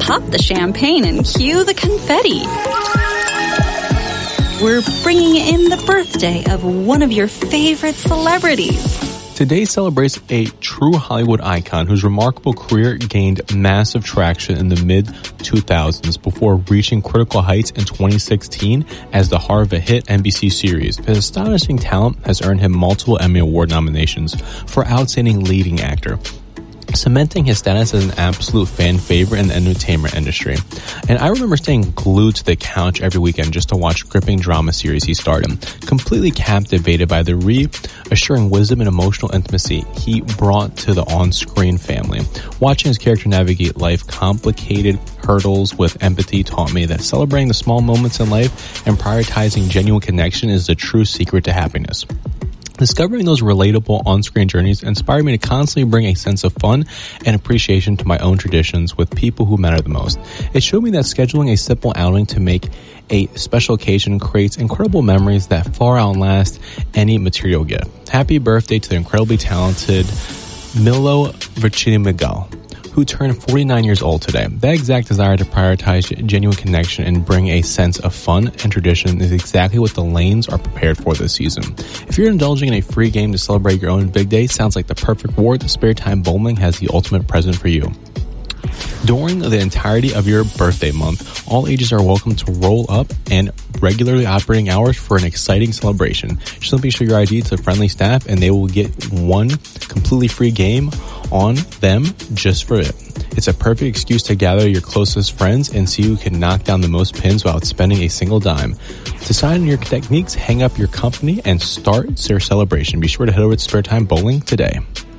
Pop the champagne and cue the confetti. We're bringing in the birthday of one of your favorite celebrities. Today celebrates a true Hollywood icon whose remarkable career gained massive traction in the mid-2000s before reaching critical heights in 2016 as the heart of a hit NBC series. His astonishing talent has earned him multiple Emmy Award nominations for Outstanding Leading Actor, cementing his status as an absolute fan favorite in the entertainment industry. And I remember staying glued to the couch every weekend just to watch gripping drama series he starred in, completely captivated by the reassuring wisdom and emotional intimacy he brought to the on-screen family. Watching his character navigate life complicated hurdles with empathy taught me that celebrating the small moments in life and prioritizing genuine connection is the true secret to happiness. Discovering those relatable on-screen journeys inspired me to constantly bring a sense of fun and appreciation to my own traditions with people who matter the most. It showed me that scheduling a simple outing to make a special occasion creates incredible memories that far outlast any material gift. Happy birthday to the incredibly talented Milo Ventimiglia, who turned 49 years old today. That exact desire to prioritize genuine connection and bring a sense of fun and tradition is exactly what the Lanes are prepared for this season. If you're indulging in a free game to celebrate your own big day, sounds like the perfect reward. Spare Time Bowling has the ultimate present for you. During the entirety of your birthday month, all ages are welcome to roll up and regularly operating hours for an exciting celebration. Simply show your ID to the friendly staff and they will get one completely free game on them just for it. It's a perfect excuse to gather your closest friends and see who can knock down the most pins without spending a single dime. To sign your techniques, hang up your company, and start your celebration. Be sure to head over to Spare Time Bowling today.